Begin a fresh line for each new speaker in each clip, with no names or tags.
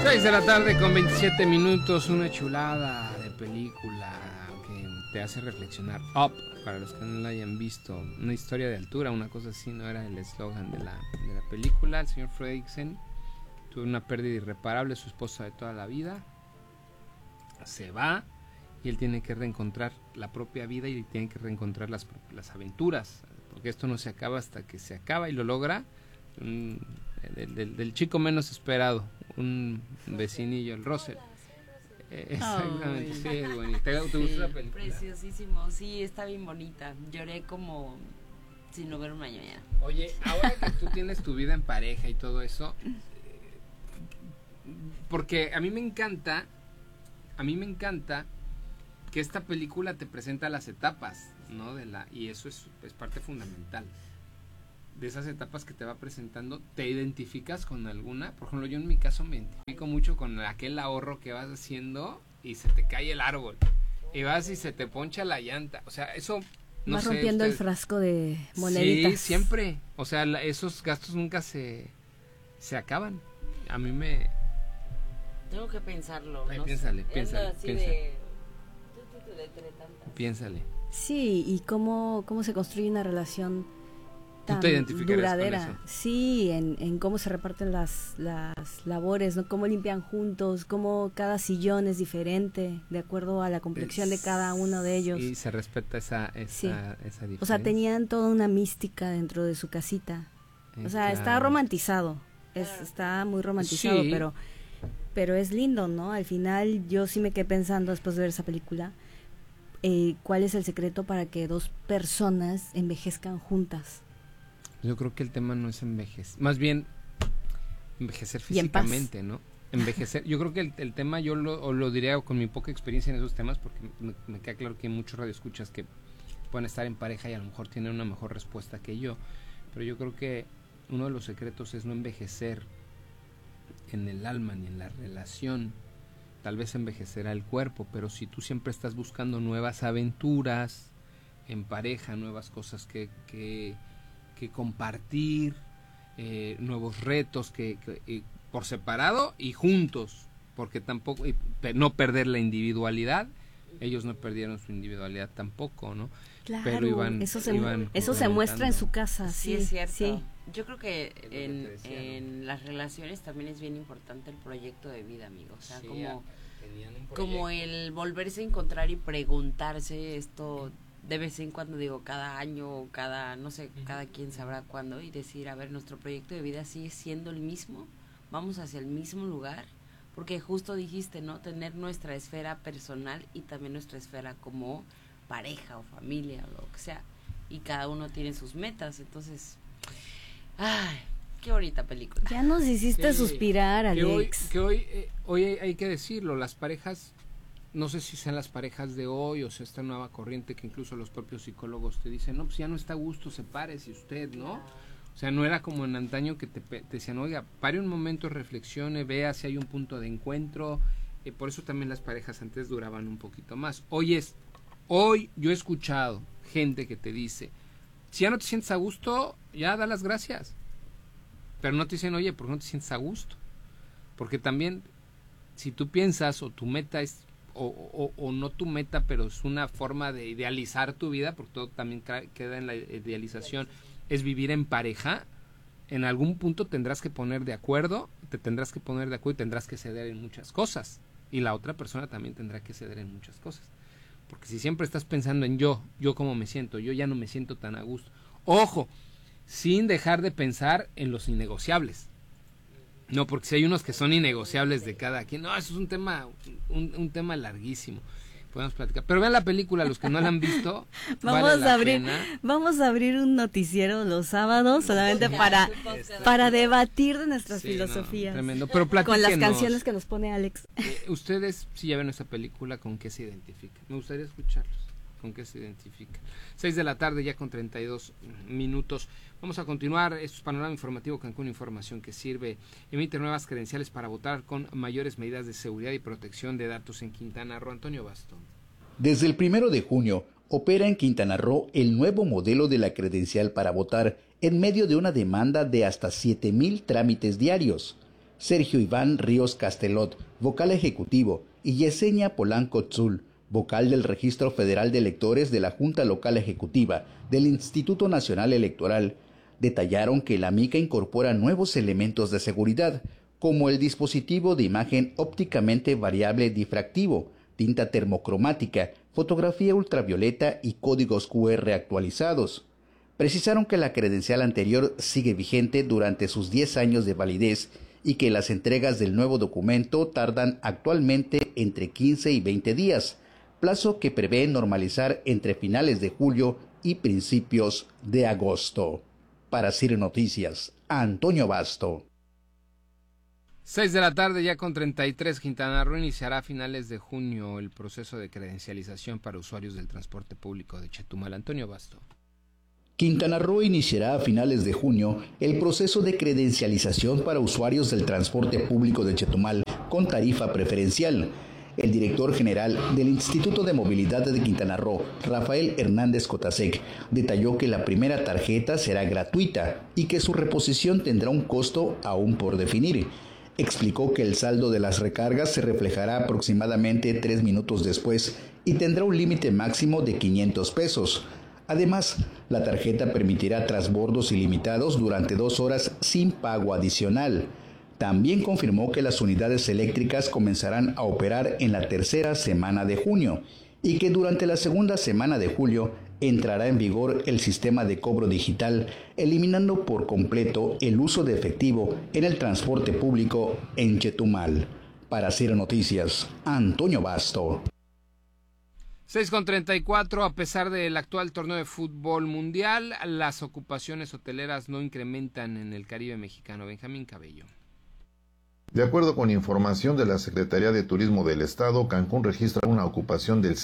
6 de la tarde con 27 minutos, una chulada de película que te hace reflexionar. Up, para los que no la hayan visto, una historia de altura, una cosa así, no era el eslogan de la película. El señor Fredricksen tuvo una pérdida irreparable, su esposa de toda la vida se va y él tiene que reencontrar la propia vida y tiene que reencontrar las aventuras, porque esto no se acaba hasta que se acaba, y lo logra del chico menos esperado, un vecinillo, el Russell. Exactamente, sí, es bonita. ¿Te gustó la película?
Preciosísimo, sí, está bien bonita. Lloré como sin no ver un mañana.
Oye, ahora que tú tienes tu vida en pareja y todo eso, porque a mí me encanta que esta película te presenta las etapas, ¿no? Y eso es parte fundamental de esas etapas que te va presentando. ¿Te identificas con alguna? Por ejemplo, yo en mi caso me identifico mucho con aquel ahorro que vas haciendo y se te cae el árbol y vas y se te poncha la llanta, o sea, eso no
vas
sé,
rompiendo el frasco de moneditas.
Sí, siempre, o sea, esos gastos nunca se acaban. A mí me...
Tengo que pensarlo.
Ay,
no
piénsale. Piénsale.
Sí, y cómo se construye una relación tan duradera.
Con eso.
Sí, en cómo se reparten las labores, ¿no? Cómo limpian juntos, cómo cada sillón es diferente de acuerdo a la complexión de cada uno de ellos.
Y se respeta esa diferencia.
O sea, tenían toda una mística dentro de su casita. O sea, está romantizado. Está muy romantizado,
sí.
pero es lindo, ¿no? Al final yo sí me quedé pensando después de ver esa película, ¿cuál es el secreto para que dos personas envejezcan juntas?
Yo creo que el tema no es envejecer, más bien envejecer físicamente, ¿no? Envejecer, yo creo que el tema, yo lo diría con mi poca experiencia en esos temas, porque me queda claro que hay muchos radioescuchas que pueden estar en pareja y a lo mejor tienen una mejor respuesta que yo, pero yo creo que uno de los secretos es no envejecer en el alma ni en la relación. Tal vez envejecerá el cuerpo, pero si tú siempre estás buscando nuevas aventuras en pareja, nuevas cosas que compartir, nuevos retos que por separado y juntos, porque tampoco no perder la individualidad. Ellos no perdieron su individualidad tampoco, ¿no?
Claro,
pero
eso se muestra en su casa.
Sí, es cierto.
Sí.
Yo creo que en las relaciones también es bien importante el proyecto de vida, amigo. O sea,
sí,
como el volverse a encontrar y preguntarse esto de vez en cuando, digo, cada año, no sé, cada quien sabrá cuándo, y decir, a ver, nuestro proyecto de vida sigue siendo el mismo, vamos hacia el mismo lugar, porque justo dijiste, ¿no? Tener nuestra esfera personal y también nuestra esfera como pareja o familia o lo que sea, y cada uno tiene sus metas. Entonces, ay, qué bonita película.
Ya nos hiciste suspirar, Alex.
Que hoy hay que decirlo, las parejas, no sé si sean las parejas de hoy o sea esta nueva corriente que incluso los propios psicólogos te dicen, no, pues ya no está a gusto, sepárese usted, ¿no? O sea, no era como en antaño que te decían, oiga, pare un momento, reflexione, vea si hay un punto de encuentro. Por eso también las parejas antes duraban un poquito más. Hoy yo he escuchado gente que te dice, si ya no te sientes a gusto, ya da las gracias. Pero no te dicen, oye, ¿por qué no te sientes a gusto? Porque también, si tú piensas o tu meta es, o no tu meta, pero es una forma de idealizar tu vida, porque todo también queda en la idealización, es vivir en pareja, en algún punto tendrás que poner de acuerdo, te tendrás que poner de acuerdo y tendrás que ceder en muchas cosas. Y la otra persona también tendrá que ceder en muchas cosas. Porque si siempre estás pensando en yo cómo me siento, yo ya no me siento tan a gusto. Ojo, sin dejar de pensar en los innegociables. No, porque si hay unos que son innegociables de cada quien. No, eso es un tema larguísimo. Podemos platicar. Pero vean la película, los que no la han visto.
Vamos a abrir un noticiero los sábados solamente para debatir de nuestras filosofías.
No, tremendo. Pero
con las canciones que nos pone Alex.
Ustedes, si ya ven esta película, ¿con qué se identifican? Me gustaría escucharlos. ¿Con qué se identifican? 6 de la tarde ya con 32 minutos. Vamos a continuar. Esto es Panorama Informativo Cancún, información que sirve. Emite nuevas credenciales para votar con mayores medidas de seguridad y protección de datos en Quintana Roo. Antonio Bastón.
Desde el 1 de junio opera en Quintana Roo el nuevo modelo de la credencial para votar en medio de una demanda de hasta 7,000 trámites diarios. Sergio Iván Ríos Castelot, vocal ejecutivo, y Yesenia Polanco Tzul, vocal del Registro Federal de Electores de la Junta Local Ejecutiva del Instituto Nacional Electoral, detallaron que la mica incorpora nuevos elementos de seguridad, como el dispositivo de imagen ópticamente variable difractivo, tinta termocromática, fotografía ultravioleta y códigos QR actualizados. Precisaron que la credencial anterior sigue vigente durante sus 10 años de validez y que las entregas del nuevo documento tardan actualmente entre 15 y 20 días, plazo que prevé normalizar entre finales de julio y principios de agosto. Para CIR Noticias, Antonio Basto.
6 de la tarde ya con 33, Quintana Roo iniciará a finales de junio el proceso de credencialización para usuarios del transporte público de Chetumal. Antonio Basto.
Quintana Roo iniciará a finales de junio el proceso de credencialización para usuarios del transporte público de Chetumal con tarifa preferencial. El director general del Instituto de Movilidad de Quintana Roo, Rafael Hernández Cotasec, detalló que la primera tarjeta será gratuita y que su reposición tendrá un costo aún por definir. Explicó que el saldo de las recargas se reflejará aproximadamente 3 minutos después y tendrá un límite máximo de 500 pesos. Además, la tarjeta permitirá transbordos ilimitados durante 2 horas sin pago adicional. También confirmó que las unidades eléctricas comenzarán a operar en la tercera semana de junio y que durante la segunda semana de julio entrará en vigor el sistema de cobro digital, eliminando por completo el uso de efectivo en el transporte público en Chetumal. Para CIR Noticias, Antonio Basto.
6:34, a pesar del actual torneo de fútbol mundial, las ocupaciones hoteleras no incrementan en el Caribe mexicano. Benjamín Cabello.
De acuerdo con información de la Secretaría de Turismo del Estado, Cancún registra una ocupación del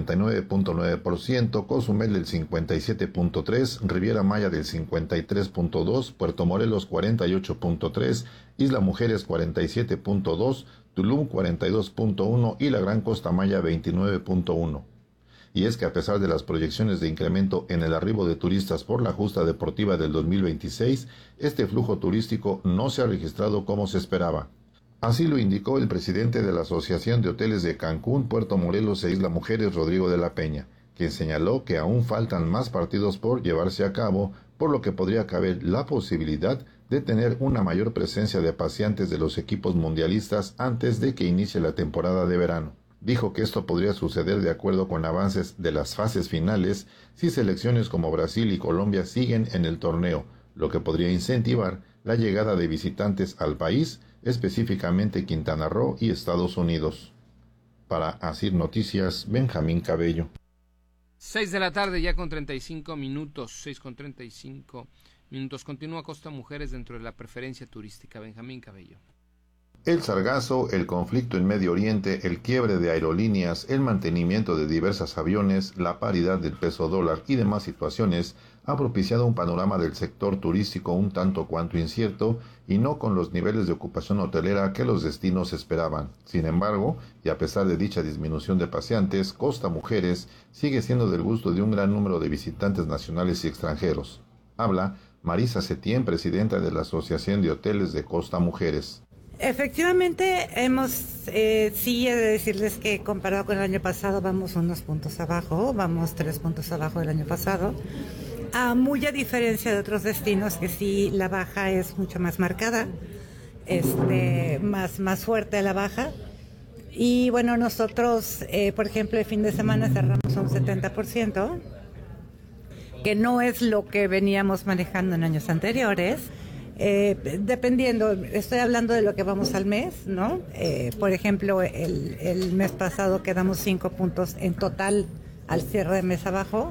59.9%, Cozumel del 57.3%, Riviera Maya del 53.2%, Puerto Morelos 48.3%, Isla Mujeres 47.2%, Tulum 42.1% y la Gran Costa Maya 29.1%. Y es que a pesar de las proyecciones de incremento en el arribo de turistas por la justa deportiva del 2026, este flujo turístico no se ha registrado como se esperaba. Así lo indicó el presidente de la Asociación de Hoteles de Cancún, Puerto Morelos e Isla Mujeres, Rodrigo de la Peña, quien señaló que aún faltan más partidos por llevarse a cabo, por lo que podría caber la posibilidad de tener una mayor presencia de paseantes de los equipos mundialistas antes de que inicie la temporada de verano. Dijo que esto podría suceder de acuerdo con avances de las fases finales si selecciones como Brasil y Colombia siguen en el torneo, lo que podría incentivar la llegada de visitantes al país, específicamente Quintana Roo y Estados Unidos. Para ASIR Noticias, Benjamín Cabello.
6 de la tarde ya con 35 minutos, 6:35 minutos. Continúa Costa Mujeres dentro de la preferencia turística. Benjamín Cabello.
El sargazo, el conflicto en Medio Oriente, el quiebre de aerolíneas, el mantenimiento de diversos aviones, la paridad del peso dólar y demás situaciones ha propiciado un panorama del sector turístico un tanto cuanto incierto y no con los niveles de ocupación hotelera que los destinos esperaban. Sin embargo, y a pesar de dicha disminución de paseantes, Costa Mujeres sigue siendo del gusto de un gran número de visitantes nacionales y extranjeros. Habla Marisa Setién, presidenta de la Asociación de Hoteles de Costa Mujeres.
Efectivamente, sí he de decirles que comparado con el año pasado vamos unos puntos abajo, vamos 3 puntos abajo del año pasado, muy a diferencia de otros destinos que sí la baja es mucho más marcada, más fuerte la baja. Y bueno, nosotros, por ejemplo, el fin de semana cerramos un 70%, que no es lo que veníamos manejando en años anteriores. Dependiendo, estoy hablando de lo que vamos al mes, ¿no? Por ejemplo, el mes pasado quedamos 5 puntos en total al cierre de mes abajo.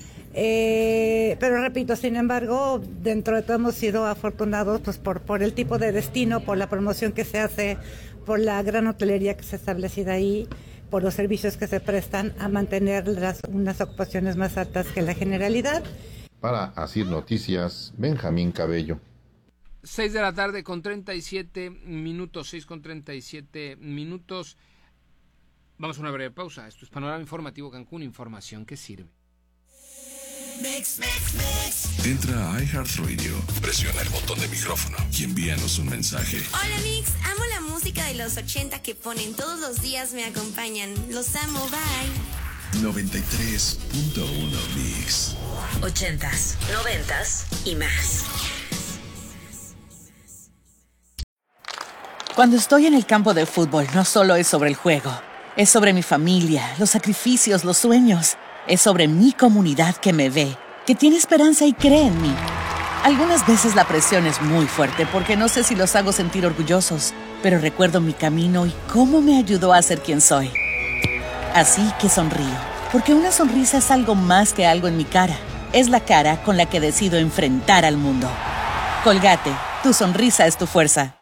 Pero repito, sin embargo, dentro de todo hemos sido afortunados pues por el tipo de destino, por la promoción que se hace, por la gran hotelería que se ha establecido ahí, por los servicios que se prestan a mantener unas ocupaciones más altas que la generalidad.
Para ASIR Noticias, Benjamín Cabello.
6 de la tarde con 37 minutos, 6:37 minutos. Vamos a una breve pausa. Esto es Panorama Informativo Cancún, información que sirve.
Entra a iHeartRadio, presiona el botón de micrófono y envíanos un mensaje.
Hola Mix, amo la música de los 80 que ponen todos los días, me acompañan. Los amo, bye.
93.1 Mix.
80s, 90s y más.
Cuando estoy en el campo de fútbol, no solo es sobre el juego. Es sobre mi familia, los sacrificios, los sueños. Es sobre mi comunidad que me ve, que tiene esperanza y cree en mí. Algunas veces la presión es muy fuerte porque no sé si los hago sentir orgullosos, pero recuerdo mi camino y cómo me ayudó a ser quien soy. Así que sonrío, porque una sonrisa es algo más que algo en mi cara. Es la cara con la que decido enfrentar al mundo. Colgate, tu sonrisa es tu fuerza.